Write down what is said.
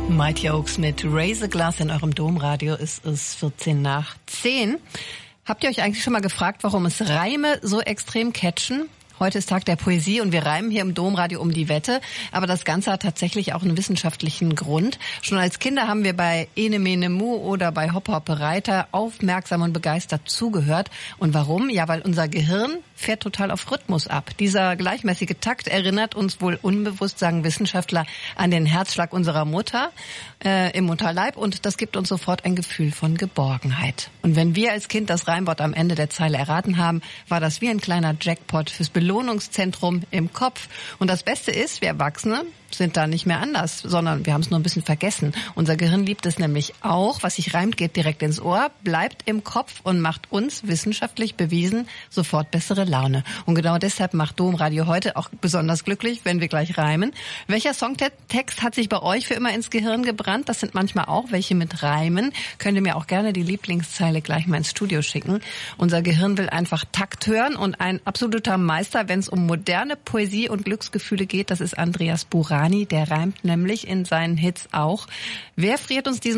Mighty Oaks mit Raise a Glass in eurem Domradio. Es ist 10:14. Habt ihr euch eigentlich schon mal gefragt, warum es Reime so extrem catchen? Heute ist Tag der Poesie und wir reimen hier im Domradio um die Wette. Aber das Ganze hat tatsächlich auch einen wissenschaftlichen Grund. Schon als Kinder haben wir bei Ene Mene Mu oder bei Hoppe Hoppe Reiter aufmerksam und begeistert zugehört. Und warum? Ja, weil unser Gehirn fährt total auf Rhythmus ab. Dieser gleichmäßige Takt erinnert uns wohl unbewusst, sagen Wissenschaftler, an den Herzschlag unserer Mutter im Mutterleib. Und das gibt uns sofort ein Gefühl von Geborgenheit. Und wenn wir als Kind das Reimwort am Ende der Zeile erraten haben, war das wie ein kleiner Jackpot fürs Belohnungszentrum im Kopf. Und das Beste ist, wir Erwachsene sind da nicht mehr anders, sondern wir haben es nur ein bisschen vergessen. Unser Gehirn liebt es nämlich auch. Was sich reimt, geht direkt ins Ohr, bleibt im Kopf und macht uns, wissenschaftlich bewiesen, sofort bessere Laune. Und genau deshalb macht Domradio heute auch besonders glücklich, wenn wir gleich reimen. Welcher Songtext hat sich bei euch für immer ins Gehirn gebrannt? Das sind manchmal auch welche mit Reimen. Könnt ihr mir auch gerne die Lieblingszeile gleich mal ins Studio schicken. Unser Gehirn will einfach Takt hören und ein absoluter Meister, wenn es um moderne Poesie und Glücksgefühle geht, das ist Andreas Burani. Der reimt nämlich in seinen Hits auch. Wer friert uns diesen